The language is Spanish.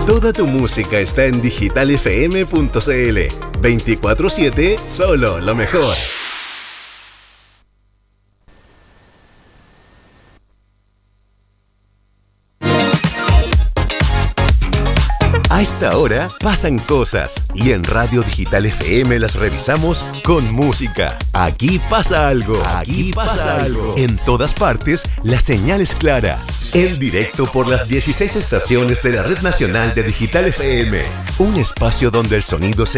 Toda tu música está en digitalfm.cl. 24/7, solo lo mejor. A esta hora pasan cosas y en Radio Digital FM las revisamos con música. Aquí pasa algo. Aquí pasa algo. En todas partes, la señal es clara. En directo por las 16 estaciones de la Red Nacional de Digital FM. Un espacio donde el sonido se